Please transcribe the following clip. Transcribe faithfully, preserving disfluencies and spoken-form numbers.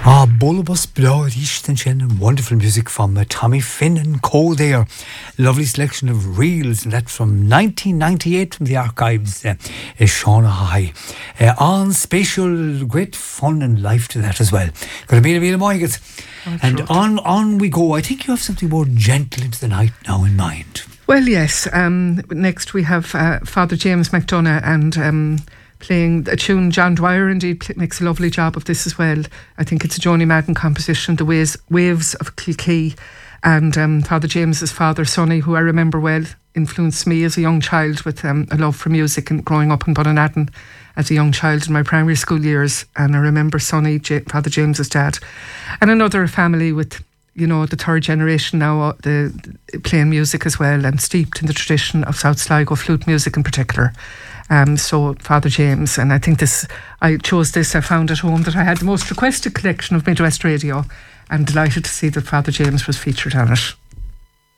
Ah, Bullabus Blood, Easton Shin, and wonderful music from uh, Tommy Finn and Co there. Lovely selection of reels, and that's from nineteen ninety-eight from the archives. Uh, is Shauna High. Uh, on special, great fun and life to that as well. Got a meal of meal of And on, on we go. I think you have something more gentle into the night now in mind. Well, yes. Um, next we have uh, Father James McDonough and um, playing a tune. John Dwyer indeed pl- makes a lovely job of this as well. I think it's a Joni Madden composition, The Waves, Waves of Kilkee. And um, Father James's father, Sonny, who I remember well, influenced me as a young child with um, a love for music and growing up in Bunnanadden as a young child in my primary school years. And I remember Sonny, J- Father James's dad. And another family with, you know, the third generation now, uh, the, the playing music as well, and steeped in the tradition of South Sligo flute music in particular. Um, so Father James, and I think this, I chose this, I found at home that I had the most requested collection of Midwest Radio, and delighted to see that Father James was featured on it.